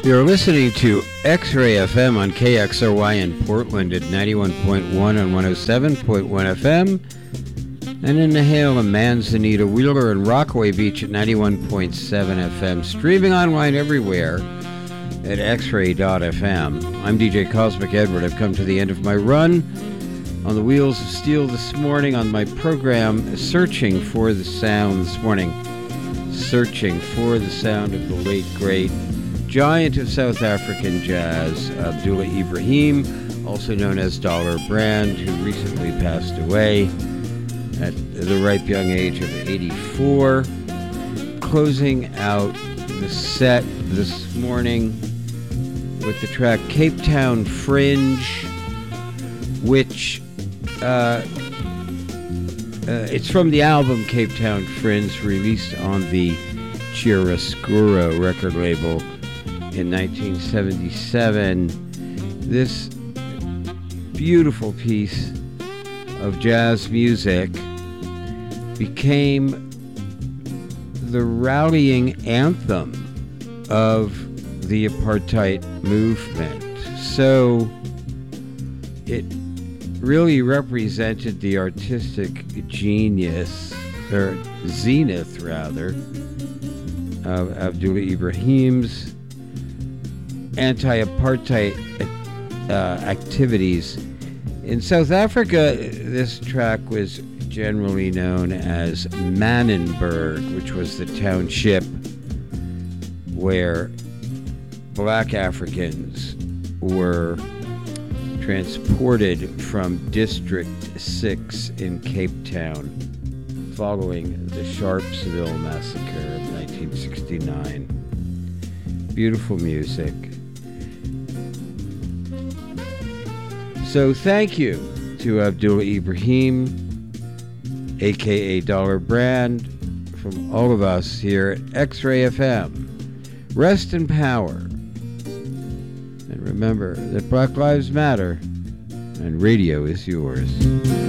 You're listening to X-Ray FM on KXRY in Portland at 91.1 and 107.1 FM, and in Nahale and Manzanita, Wheeler, and Rockaway Beach at 91.7 FM, streaming online everywhere at xray.fm. I'm DJ Cosmic Edward. I've come to the end of my run on the Wheels of Steel this morning on my program, Searching for the Sound this morning. Searching for the sound of the late, great giant of South African jazz, Abdullah Ibrahim, also known as Dollar Brand, who recently passed away at the ripe young age of 84. Closing out the set this morning with the track Cape Town Fringe, which it's from the album Cape Town Fringe, released on the Chiaroscuro record label in 1977. This beautiful piece of jazz music became the rallying anthem of the apartheid movement. So it really represented the artistic genius, or zenith rather, of Abdullah Ibrahim's anti-apartheid activities. In South Africa, this track was generally known as Manenberg, which was the township where black Africans were transported from District 6 in Cape Town following the Sharpsville massacre of 1969. Beautiful music. So thank you to Abdullah Ibrahim, aka Dollar Brand, from all of us here at X-Ray FM. Rest in power. And remember that Black Lives Matter and radio is yours.